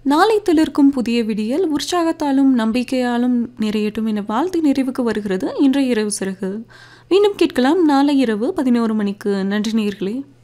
நாளை துளிர்க்கும் புதிய விடியல் உற்சாகத்தாலும் நம்பிக்கையாலும் நிறையட்டும் என வாழ்த்து நிறைவுக்கு வருகிறது இன்றைய இரவு சிறகு. மீண்டும் கேட்கலாம் நாளை இரவு 11 மணிக்கு. நன்றி நேயர்களே.